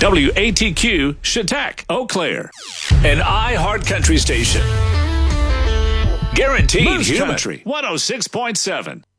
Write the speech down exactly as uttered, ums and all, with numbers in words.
W A T Q, Chautauqua, Eau Claire. An iHeart Country station. Guaranteed Moose human. Country, one oh six point seven.